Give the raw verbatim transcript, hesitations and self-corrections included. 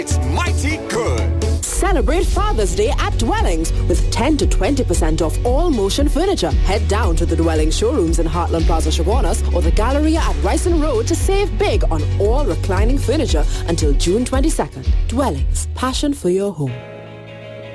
It's mighty good. Celebrate Father's Day at Dwellings with ten to twenty percent off all Motion furniture. Head down to the Dwellings showrooms in Heartland Plaza, Chaguanas or the Galleria at Ryson Road to save big on all reclining furniture until June twenty-second. Dwellings, passion for your home.